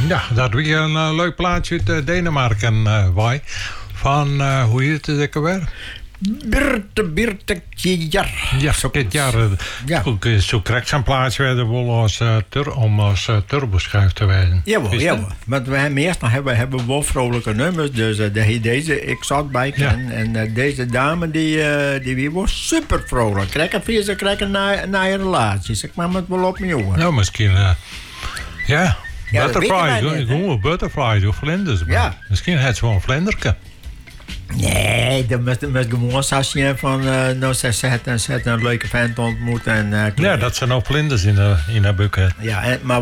Ja, dat weer een leuk plaatje uit Denemarken, Wai. Van, hoe heet het ook alweer? Birte Kjar. Ja, dit jaar. Ja. Zo krijgt zo'n plaatje werden wel als turboschijf te wijzen. Jawel. Want we hebben eerst nog hebben wel vrolijke nummers. Dus deze, ik zat bij en deze dame die was super vrolijk. Krijgen naar je relaties. Ik maak het wel op mijn jongen. Nou, misschien. Ja. Butterflies of vlinders. Ja. Misschien het zo'n vlinderke. Nee, dat moet gewoon zeggen van... ze had een leuke vent ontmoet. Ja, dat zijn ook vlinders in haar buik. Ja, maar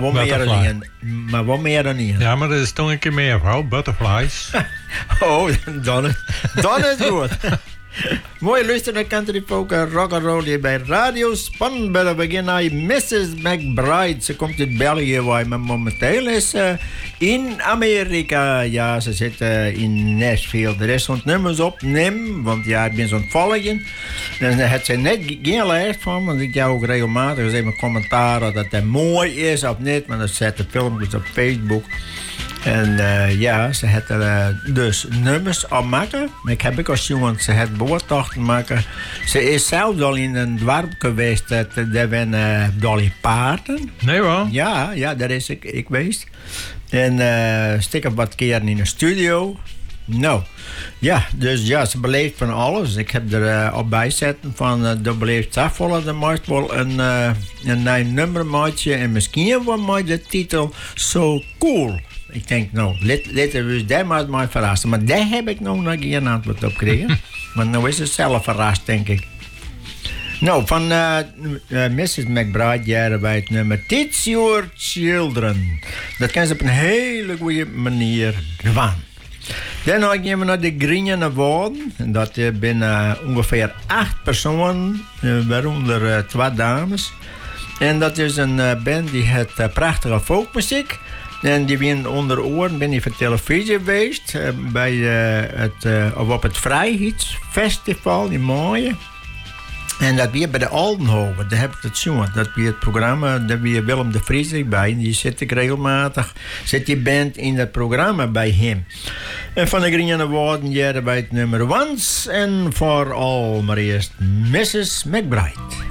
wat meer dan één. Ja, maar er is toch een keer meer, vrouw. Butterflies. Oh, dan is het goed. Mooi luisteren naar Country Folk en Rock'n'Roll hier bij Radio Spanbellen. We beginnen naar Mrs. McBride. Ze komt uit België, waar men momenteel is in Amerika. Ja, ze zit in Nashville. De rest van het nummers opnemen, want ja, ik ben zo'n volgen. En daar heeft ze net geen lijst van, want ik jou ook regelmatig eens even commentaren dat het mooi is of niet. Maar dan zet de filmpjes op Facebook. En ze had er dus nummers op maken. Ik heb ook als jongen, ze had boortochten maken. Ze is zelfs al in een dorp geweest, daar ben Dolly Parton. Nee wel? Ja, daar is ik geweest. En stikken wat keer in een studio. Nou, ja, dus ja, ze beleeft van alles. Ik heb er op bijzetten van de beleefd afvallen. Dan maakt wel een nummermaatje en misschien wel maar de titel So Cool. Ik denk, nou, laten we daar maar verrassen. Maar daar heb ik nog geen antwoord op gekregen. Maar nou is het zelf verrast, denk ik. Nou, van Mrs. McBride jaren bij het nummer Teach Your Children. Dat kan ze op een hele goede manier doen. Dan gaan we naar de Green Woorden. Dat zijn ongeveer 8 personen, waaronder 2 dames. En dat is een band die heeft prachtige folkmuziek. En die ben onder oren ben ik voor televisie geweest bij op het Vrijheidsfestival in Maaien. En dat weer bij de Aldenhoven, daar heb ik het zien. Dat weer het programma, daar weer Willem de Vries bij. Die zit ik regelmatig, zit die band in dat programma bij hem. En van de Green Woorden jaren bij het nummer Once and for All, maar eerst Mrs. McBride.